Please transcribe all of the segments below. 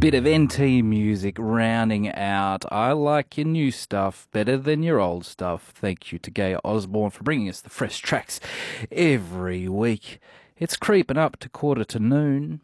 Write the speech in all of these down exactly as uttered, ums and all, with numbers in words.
bit of N T music rounding out I Like Your New Stuff Better Than Your Old Stuff. Thank you to Gay Osborne for bringing us the fresh tracks every week. It's creeping up to quarter to noon.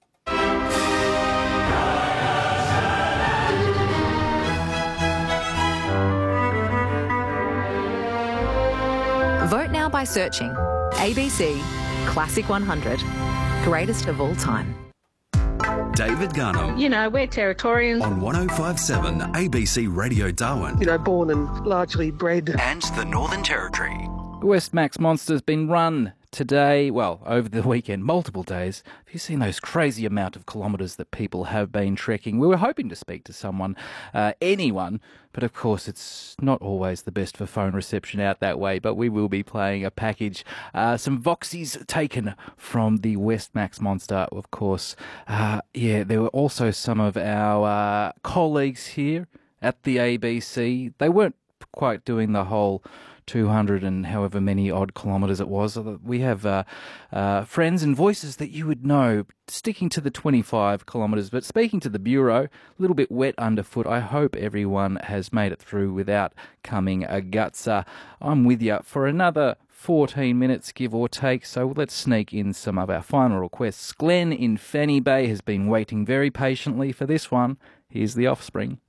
Vote now by searching A B C Classic one hundred, greatest of all time. David Garnham. You know, we're Territorians. On one oh five point seven A B C Radio Darwin. You know, born and largely bred. And the Northern Territory. The West Max Monster's been run today, well, over the weekend, multiple days. Have you seen those crazy amount of kilometres that people have been trekking? We were hoping to speak to someone, uh, anyone, but of course it's not always the best for phone reception out that way, but we will be playing a package, uh, some Voxies taken from the West Max Monster, of course. Uh, yeah, there were also some of our uh, colleagues here at the A B C. They weren't quite doing the whole two hundred and however many odd kilometres it was. We have uh, uh, friends and voices that you would know sticking to the twenty-five kilometres. But speaking to the Bureau, a little bit wet underfoot. I hope everyone has made it through without coming a gutser. I'm with you for another fourteen minutes, give or take, so let's sneak in some of our final requests. Glenn in Fanny Bay has been waiting very patiently for this one. Here's The Offspring.